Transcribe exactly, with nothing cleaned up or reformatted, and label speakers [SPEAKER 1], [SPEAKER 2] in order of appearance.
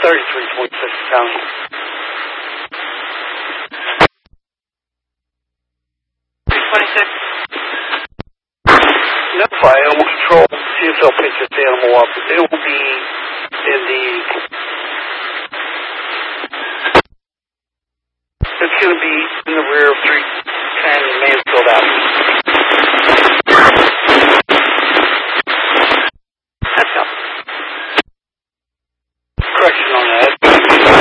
[SPEAKER 1] thirty-three twenty-six County.
[SPEAKER 2] twenty-six.
[SPEAKER 1] Notify Animal Control. See if they'll pick this animal up. It will be in the